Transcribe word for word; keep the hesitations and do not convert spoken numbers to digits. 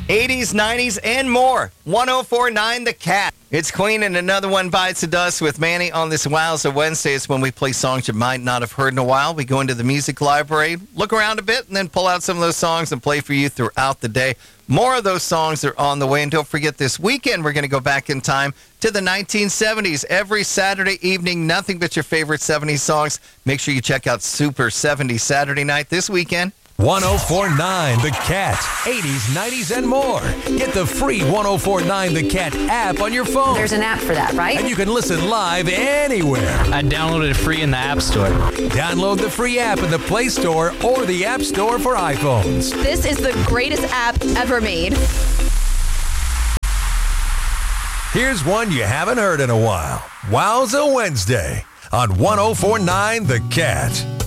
eighties, nineties, and more. one oh four point nine The Cat. It's Queen and another one bites the dust with Manny on this Wowza Wednesday. It's when we play songs you might not have heard in a while. We go into the music library, look around a bit, and then pull out some of those songs and play for you throughout the day. More of those songs are on the way. And don't forget, this weekend, we're going to go back in time to the nineteen seventies. Every Saturday evening, nothing but your favorite seventies songs. Make sure you check out Super seventies Saturday night this weekend. one oh four point nine The Cat. eighties, nineties, and more. Get the free one oh four point nine The Cat app on your phone. There's an app for that, right? And you can listen live anywhere. I downloaded it free in the App Store. Download the free app in the Play Store or the App Store for iPhones. This is the greatest app ever made. Here's one you haven't heard in a while. Wowza Wednesday on one oh four point nine The Cat.